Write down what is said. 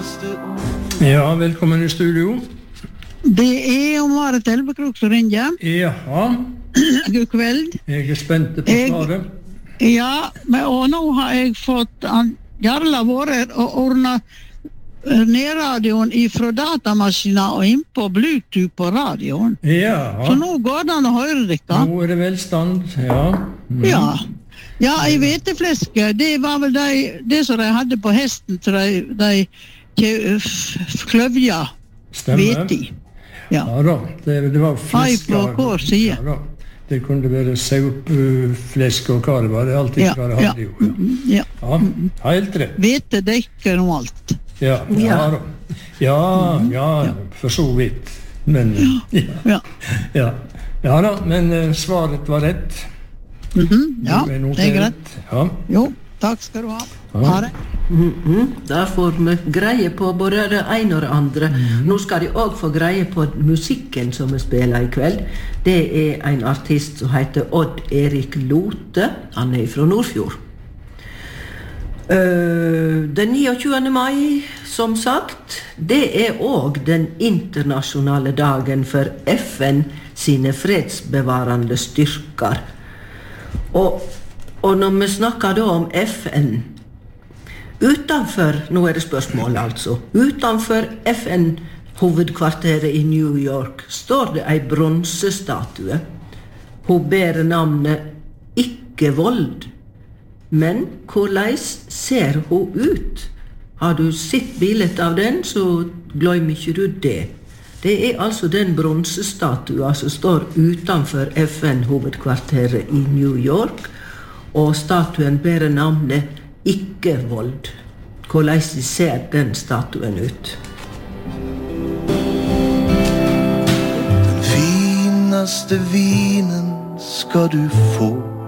Ja, velkommen I studio. Det Marit Elvekrok som ringer. Jaha. God kveld. Jeg spent på svaret. Ja, og nå har jeg fått Jarla vært og ordnet nedradioen ifra datamaskinen og inn på Bluetooth på radioen. Ja. Så nå går det an å høre dere. Nå det velstand, ja. Ja. Ja, I hvetefleske, det var vel det som de hadde på hesten til de kløvja hvete I. Ja da, det var fleske. På hver side. Ja da. Det kunne være saupflesk og hva det var, det alltid hva det hadde jo. Ja. Ja, helt rett. Hvete dekker om alt. Ja da. Ja, for så vidt. Men, ja da, men svaret var rett. Ja, det greit. Ja. Jo, takk skal du ha. Ha det. Der får vi greie på både det ene og det andre. Nå skal de også få greie på musikken som vi spiller I kveld. Det en artist som heter Odd Erik Lote. Han fra Nordfjord. Den 29. mai, som sagt, det også den internasjonale dagen for FN sine fredsbevarende styrker. Og når vi snakker da om FN, utenfor, nå det spørsmål altså, utenfor FN-hovedkvarteret I New York står det en bronsestatue. Hun bærer navnet Ikke vold. Men hvordan ser hun ut? Har du sett bildet av den, så glem ikke du det. Det altså den bronsestatuen som står utenfor FN-hovedkvarteret I New York, og statuen bærer navnet Ikke vold. Hvordan ser den statuen ut? Den fineste vinen skal du få.